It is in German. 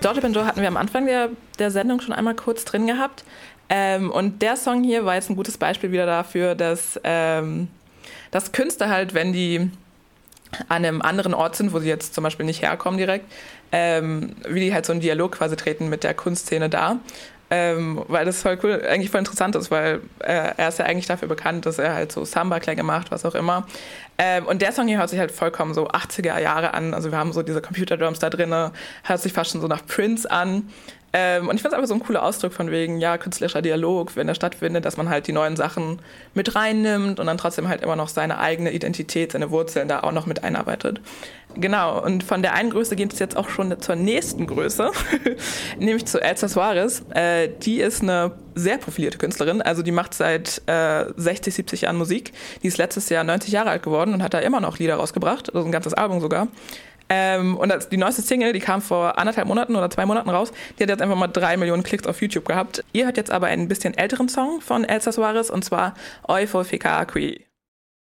Georgia Benjo hatten wir am Anfang der Sendung schon einmal kurz drin gehabt. Und der Song hier war jetzt ein gutes Beispiel wieder dafür, dass Künstler halt, wenn die an einem anderen Ort sind, wo sie jetzt zum Beispiel nicht herkommen direkt, wie die halt so einen Dialog quasi treten mit der Kunstszene da. Weil das voll cool, eigentlich voll interessant ist, weil er ist ja eigentlich dafür bekannt, dass er halt so Samba-Klänge macht, was auch immer. Und der Song hier hört sich halt vollkommen so 80er Jahre an. Also wir haben so diese Computerdrums da drin, hört sich fast schon so nach Prince an. Und ich finde es einfach so ein cooler Ausdruck von wegen, ja, künstlerischer Dialog, wenn der stattfindet, dass man halt die neuen Sachen mit reinnimmt und dann trotzdem halt immer noch seine eigene Identität, seine Wurzeln da auch noch mit einarbeitet. Genau, und von der einen Größe geht es jetzt auch schon zur nächsten Größe, nämlich zu Elsa Soares. Die ist eine sehr profilierte Künstlerin, also die macht seit 60, 70 Jahren Musik. Die ist letztes Jahr 90 Jahre alt geworden und hat da immer noch Lieder rausgebracht, also ein ganzes Album sogar. Und die neueste Single, die kam vor 1,5 Monaten oder 2 Monaten raus, die hat jetzt einfach mal 3 Millionen Klicks auf YouTube gehabt. Ihr hört jetzt aber einen bisschen älteren Song von Elsa Soares, und zwar Oi for Ficar Qui.